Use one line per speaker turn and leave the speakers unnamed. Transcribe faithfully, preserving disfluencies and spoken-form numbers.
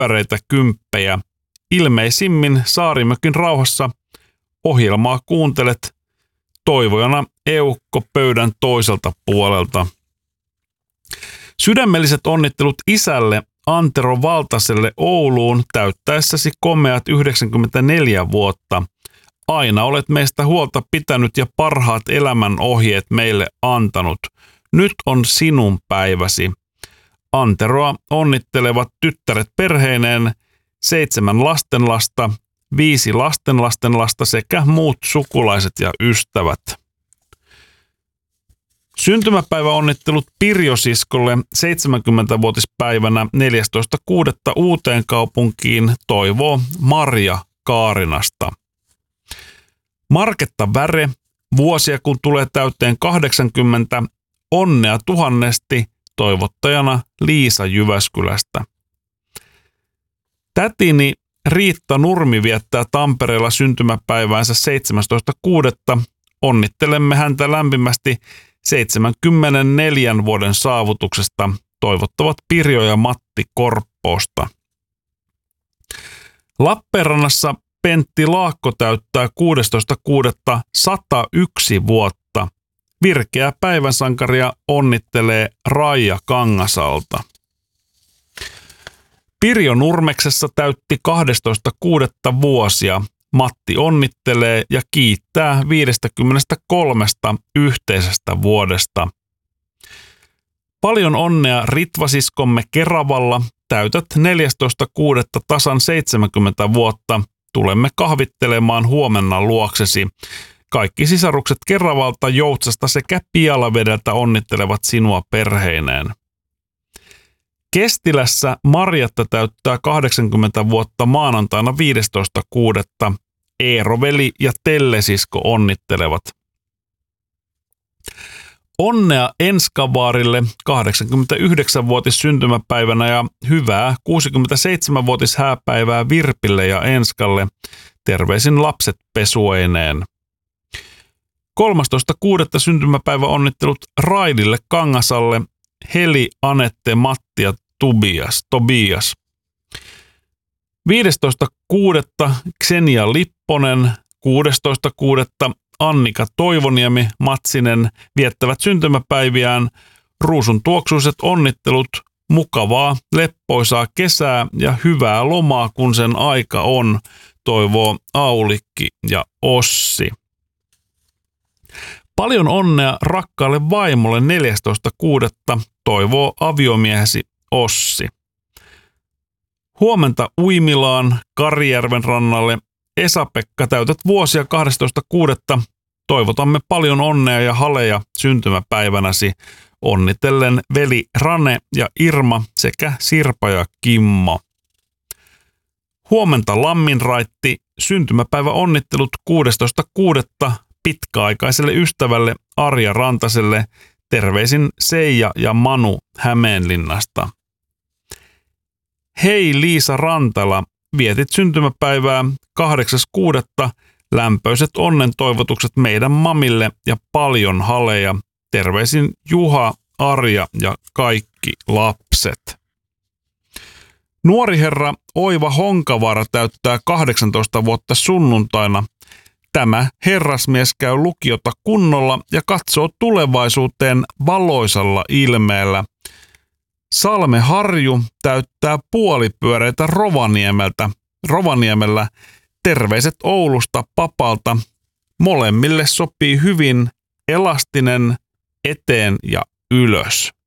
näppäreitä kymppejä. Ilmeisimmin Saarimökin rauhassa ohjelmaa kuuntelet toivojana eukko pöydän toiselta puolelta. Sydämelliset onnittelut isälle Antero Valtaselle Ouluun täyttäessäsi komeat yhdeksänkymmentäneljä vuotta. Aina olet meistä huolta pitänyt ja parhaat elämän ohjeet meille antanut. Nyt on sinun päiväsi. Anteroa onnittelevat tyttäret perheineen, seitsemän lastenlasta, viisi lastenlastenlasta sekä muut sukulaiset ja ystävät. Syntymäpäiväonnittelut Pirjo-siskolle seitsemänkymmentävuotispäivänä neljästoista kuudetta Uuteenkaupunkiin toivoo Marja Kaarinasta. Marketta Väre, vuosia kun tulee täyteen kahdeksankymmentä, onnea tuhannesti, toivottajana Liisa Jyväskylästä. Tätini Riitta Nurmi viettää Tampereella syntymäpäiväänsä seitsemästoista kuudetta Onnittelemme häntä lämpimästi seitsemänkymmentäneljän vuoden saavutuksesta, toivottavat Pirjo ja Matti Korppoosta. Lappeenrannassa Pentti Laakko täyttää kuudestoista kuudetta sata yksi vuotta. Virkeä päivänsankaria onnittelee Raija Kangasalta. Pirjo Nurmeksessa täytti kahdestoista kuudetta vuosia. Matti onnittelee ja kiittää viidestäkymmenestäkolmesta yhteisestä vuodesta. Paljon onnea Ritvasiskomme Keravalla. Täytät neljästoista kuudetta tasan seitsemänkymmentä vuotta. Tulemme kahvittelemaan huomenna luoksesi. Kaikki sisarukset Keravalta, Joutsasta sekä Pialavedeltä onnittelevat sinua perheineen. Kestilässä Marjatta täyttää kahdeksankymmentä vuotta maanantaina viidestoista kuudetta Eero veli ja Tellesisko onnittelevat. Onnea Enskavaarille kahdeksankymmentäyhdeksänvuotis syntymäpäivänä ja hyvää kuusikymmentäseitsemänvuotis hääpäivää Virpille ja Enskalle. Terveisin lapset pesueineen. kolmastoista kuudetta syntymäpäivä onnittelut Raidille Kangasalle, Heli, Anette, Matti ja Tobias. Tobias. viidestoista kuudetta Ksenia Lipponen, kuudestoista kuudetta Annika Toivoniemi, Matsinen viettävät syntymäpäiviään. Ruusun tuoksuiset onnittelut, mukavaa, leppoisaa kesää ja hyvää lomaa, kun sen aika on, toivoo Aulikki ja Ossi. Paljon onnea rakkaalle vaimolle neljästoista kuudetta toivoo aviomiehesi Ossi. Huomenta Uimilaan Karjärven rannalle. Esa-Pekka, täytät vuosia kahdestoista kuudetta Toivotamme paljon onnea ja haleja syntymäpäivänäsi. Onnitellen veli Rane ja Irma sekä Sirpa ja Kimmo. Huomenta Lamminraitti. Syntymäpäivä onnittelut kuudestoista kuudetta pitkäaikaiselle ystävälle Arja Rantaselle. Terveisin Seija ja Manu Hämeenlinnasta. Hei Liisa Rantala, vietit syntymäpäivää kahdeksas kuudetta Lämpöiset onnen toivotukset meidän mamille ja paljon haleja. Terveisin Juha, Arja ja kaikki lapset. Nuori herra Oiva Honkavaara täyttää kahdeksantoista vuotta sunnuntaina. Tämä herrasmies käy lukiota kunnolla ja katsoo tulevaisuuteen valoisalla ilmeellä. Salme Harju täyttää puolipyöreitä Rovaniemeltä. Rovaniemellä terveiset Oulusta papalta. Molemmille sopii hyvin elastinen eteen ja ylös.